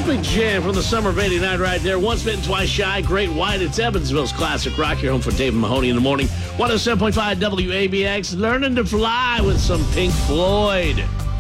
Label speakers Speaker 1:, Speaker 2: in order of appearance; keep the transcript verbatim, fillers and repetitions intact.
Speaker 1: Epic jam from the summer of eighty-nine right there. Once Bitten, Twice Shy. Great White. It's Evansville's classic rock. You're home for David Mahoney in the morning. one oh seven point five W A B X. Learning to Fly with some Pink Floyd.